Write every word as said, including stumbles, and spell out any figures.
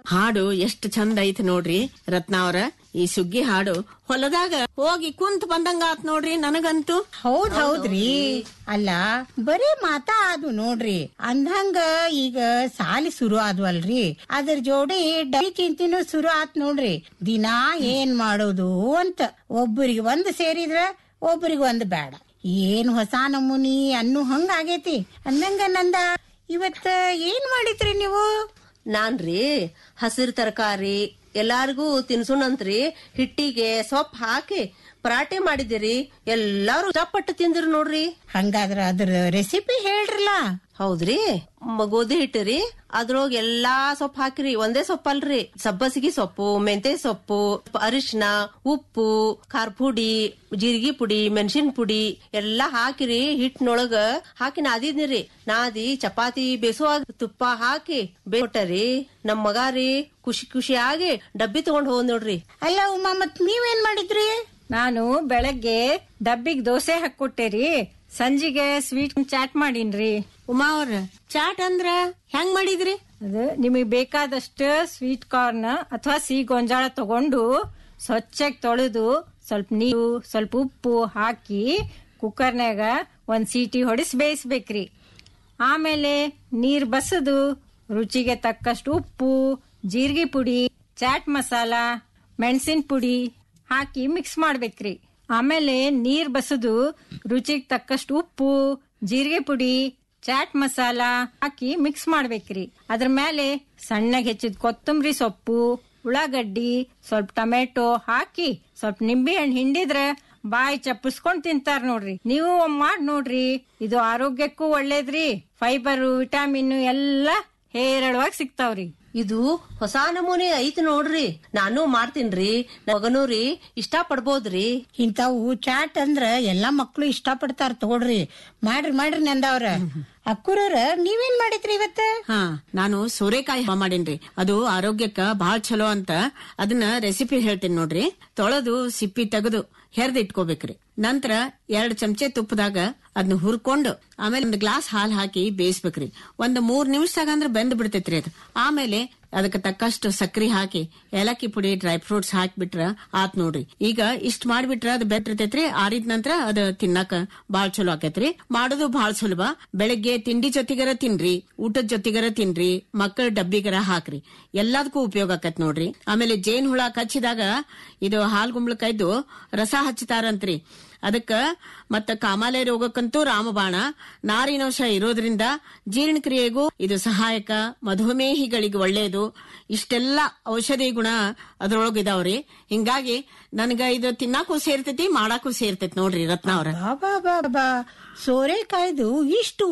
ಹಾಡು ಎಷ್ಟ್ ಚಂದ ಐತಿ ನೋಡ್ರಿ ರತ್ನ ಅವ್ರ. ಈ ಸುಗ್ಗಿ ಹಾಡು ಹೊಲದಾಗ ಹೋಗಿ ಕುಂತ್ ಬಂದಂಗ ಆತ್ ನೋಡ್ರಿ ನನಗಂತೂ. ಹೌದ್ ಹೌದ್ರಿ. ಅಲ್ಲ ಬರೀ ಮಾತಾ ಅದು ನೋಡ್ರಿ. ಅಂದಂಗ ಈಗ ಸಾಲಿ ಶುರು ಆದ್ವಲ್ರಿ, ಅದ್ರ ಜೋಡಿ ಡೈ ಚಿಂತಿನೂ ಶುರು ಆತ್ ನೋಡ್ರಿ. ದಿನಾ ಏನ್ ಮಾಡೋದು ಅಂತ ಒಬ್ಬರಿಗೆ ಒಂದ್ ಸೇರಿದ್ರ ಒಬ್ಬರಿಗೆ ಒಂದ್ ಬೇಡ. ಏನ್ ಹೊಸ ನಮೂನಿ ಅನ್ನು ಹಂಗ ಆಗೇತಿ. ಅಂದಂಗ ನಂದ ಇವತ್ತ ಏನ್ ಮಾಡಿದ್ರಿ ನೀವು? ನಾನ್ರಿ ಹಸಿರು ತರಕಾರಿ ಎಲ್ಲಾರ್ಗೂ ತಿನ್ಸುಣಂತ್ರಿ ಹಿಟ್ಟಿಗೆ ಸೊಪ್ಪು ಹಾಕಿ ಪರಾಟೆ ಮಾಡಿದಿರಿ. ಎಲ್ಲಾರು ಇಷ್ಟಪಟ್ಟು ತಿಂದ್ರು ನೋಡ್ರಿ. ಹಂಗಾದ್ರ ಅದ್ರ ರೆಸಿಪಿ ಹೇಳ್ರಲ್ಲ. ಹೌದ್ರಿ, ಗೋಧಿ ಹಿಟ್ಟರಿ ಅದ್ರೊಳಗ ಎಲ್ಲಾ ಸೊಪ್ಪು ಹಾಕಿರಿ. ಒಂದೇ ಸೊಪ್ಪಲ್ರಿ, ಸಬ್ಬಸಿಗಿ ಸೊಪ್ಪು, ಮೆಂತೆ ಸೊಪ್ಪು, ಅರಿಶಿನ, ಉಪ್ಪು, ಖಾರ ಪುಡಿ, ಜೀರಿಗೆ ಪುಡಿ, ಮೆಣಸಿನ ಪುಡಿ ಎಲ್ಲಾ ಹಾಕಿರಿ. ಹಿಟ್ಟಿನೊಳಗ ಹಾಕಿ ನಾದಿದ್ನಿರಿ. ನಾದಿ ಚಪಾತಿ ಬೇಸುವಾಗ ತುಪ್ಪ ಹಾಕಿ ಬೇಟರಿ. ನಮ್ ಮಗಾರಿ ಖುಷಿ ಖುಷಿ ಆಗಿ ಡಬ್ಬಿ ತಗೊಂಡ್ ಹೋದ್ ನೋಡ್ರಿ. ಅಲ್ಲ ಉಮಾ, ಮತ್ ನೀವೇನ್ ಮಾಡಿದ್ರಿ? ನಾನು ಬೆಳಗ್ಗೆ ಡಬ್ಬಿಗ್ ದೋಸೆ ಹಾಕೊಟ್ಟೇರಿ, ಸಂಜಿಗೆ ಸ್ವೀಟ್ ಚಾಟ್ ಮಾಡೀನ್ರಿ. ಉಮಾ ಅವ್ರ ಚಾಟ್ ಅಂದ್ರ ಹೆಂಗ್ ಮಾಡಿದ್ರಿ? ಅದು ನಿಮಗ್ ಬೇಕಾದಷ್ಟು ಸ್ವೀಟ್ ಕಾರ್ನ್ ಅಥವಾ ಸಿಹಿ ಗೊಂಜಾಳ ತಗೊಂಡು ಸ್ವಚ್ಛಗ್ ತೊಳೆದು ಸ್ವಲ್ಪ ನೀರು ಸ್ವಲ್ಪ ಉಪ್ಪು ಹಾಕಿ ಕುಕ್ಕರ್ನಾಗ ಒಂದ್ ಸೀಟಿ ಹೊಡಿಸಿ ಬೇಯಿಸ್ಬೇಕ್ರಿ. ಆಮೇಲೆ ನೀರ್ ಬಸದು ರುಚಿಗೆ ತಕ್ಕಷ್ಟು ಉಪ್ಪು, ಜೀರಿಗೆ ಪುಡಿ, ಚಾಟ್ ಮಸಾಲ, ಮೆಣಸಿನ ಪುಡಿ ಹಾಕಿ ಮಿಕ್ಸ್ ಮಾಡ್ಬೇಕ್ರಿ. ಆಮೇಲೆ ನೀರ್ ಬಸದು ರುಚಿಗೆ ತಕ್ಕಷ್ಟು ಉಪ್ಪು, ಜೀರಿಗೆ ಪುಡಿ, ಚಾಟ್ ಮಸಾಲ ಹಾಕಿ ಮಿಕ್ಸ್ ಮಾಡ್ಬೇಕ್ರಿ. ಅದ್ರ ಮೇಲೆ ಸಣ್ಣಗೆ ಹೆಚ್ಚಿದ ಕೊತ್ತಂಬರಿ ಸೊಪ್ಪು, ಉಳ್ಳಾಗಡ್ಡಿ, ಸ್ವಲ್ಪ ಟೊಮೆಟೊ ಹಾಕಿ ಸ್ವಲ್ಪ ನಿಂಬೆ ಹಣ್ಣು ಹಿಂಡಿದ್ರ ಬಾಯಿ ಚಪ್ಪಿಸ್ಕೊಂಡ್ ತಿಂತಾರ ನೋಡ್ರಿ. ನೀವು ಮಾಡ್ ನೋಡ್ರಿ, ಇದು ಆರೋಗ್ಯಕ್ಕೂ ಒಳ್ಳೇದ್ರಿ. ಫೈಬರ್, ವಿಟಾಮಿನ್ ಎಲ್ಲಾ ಹೇರಳವಾಗಿ ಸಿಗ್ತಾವ್ರಿ. ಇದು ಹೊಸ ನಮೂನೆ ಐತಿ ನೋಡ್ರಿ. ನಾನು ಮಾಡ್ತೀನ್ರಿ. ಮಗನೂರಿ ಇಷ್ಟ ಪಡ್ಬೋದ್ರಿ. ಇಂತಾವು ಚಾಟ್ ಅಂದ್ರ ಎಲ್ಲಾ ಮಕ್ಳು ಇಷ್ಟ ಪಡ್ತಾರ ತಗೊಳ್ರಿ. ಮಾಡ್ರಿ ಮಾಡ್ರಿ ನಂದವ್ರ. ಅಕ್ಕುರವ್ರ ನೀವೇನ್ ಮಾಡಿದ್ರಿ ಇವತ್ತ? ಹಾ, ನಾನು ಸೋರೆಕಾಯಿ ಮಾಡೇನ್ರಿ. ಅದು ಆರೋಗ್ಯಕ್ಕ ಬಹಳ ಚಲೋ ಅಂತ ಅದನ್ನ ರೆಸಿಪಿ ಹೇಳ್ತೀನಿ ನೋಡ್ರಿ. ತೊಳೆದು ಸಿಪ್ಪಿ ತೆಗೆದು ಹೆರ್ದ್ ಇಟ್ಕೋಬೇಕ್ರಿ. ನಂತರ ಎರಡ್ ಚಮಚೆ ತುಪ್ಪದಾಗ ಅದನ್ನ ಹುರ್ಕೊಂಡು ಆಮೇಲೆ ಒಂದ್ ಗ್ಲಾಸ್ ಹಾಲ್ ಹಾಕಿ ಬೇಯಿಸ್ಬೇಕ್ರಿ. ಒಂದ್ ಮೂರ್ ನಿಮಿಷದಾಗ ಅಂದ್ರ ಬೆಂದ್ ಬಿಡ್ತೈತ್ರಿ ಅದು. ಆಮೇಲೆ ಅದಕ್ಕೆ ತಕ್ಕಷ್ಟು ಸಕ್ಕರೆ ಹಾಕಿ ಏಲಕ್ಕಿ ಪುಡಿ, ಡ್ರೈ ಫ್ರೂಟ್ಸ್ ಹಾಕ್ಬಿಟ್ರ ಆತ್ ನೋಡ್ರಿ. ಈಗ ಇಷ್ಟ್ ಮಾಡ್ಬಿಟ್ರ ಅದು ಬೆಟ್ಟಿರ್ತೈತ್ರಿ. ಆರಿದ ನಂತರ ಅದ ತಿನ್ನಾಕ ಬಾಳ್ ಚಲೋ ಆಕೈತ್ರಿ. ಮಾಡೋದು ಬಾಳ್ ಸುಲಭ. ಬೆಳಗ್ಗೆ ತಿಂಡಿ ಜೊತೆಗರ ತಿನ್ರಿ, ಊಟದ ಜೊತೆಗರ ತಿನ್ರಿ, ಮಕ್ಕಳ ಡಬ್ಬಿಗರ ಹಾಕ್ರಿ. ಎಲ್ಲದಕ್ಕೂ ಉಪಯೋಗ ಆಕತ್ ನೋಡ್ರಿ. ಆಮೇಲೆ ಜೇನ್ ಹುಳ ಕಚ್ಚಿದಾಗ ಇದು ಹಾಲ್ಗುಂಬ್ಳಕಾಯ್ದು ರಸ ಹಚ್ಚತಾರಂತ್ರಿ. ಅದಕ್ಕ ಮತ್ತ ಕಾಮಾಲೆ ರೋಗಕ್ಕಂತೂ ರಾಮಬಾಣ. ನಾರಿನಂಶ ಇರೋದ್ರಿಂದ ಜೀರ್ಣಕ್ರಿಯೆಗೂ ಇದು ಸಹಾಯಕ, ಮಧುಮೇಹಿಗಳಿಗೆ ಒಳ್ಳೆಯದು. ಇಷ್ಟೆಲ್ಲಾ ಔಷಧಿ ಗುಣ ಅದ್ರೊಳಗ ಇದಾವ್ರಿ. ಹಿಂಗಾಗಿ ನನ್ಗ ಇದು ತಿನ್ನಾಕೂ ಸೇರ್ತೈತಿ, ಮಾಡಾಕೂ ಸೇರ್ತೈತಿ ನೋಡ್ರಿ ರತ್ನ ಅವ್ರ. ಸೋರೆಕಾಯ್ದು ಇಷ್ಟು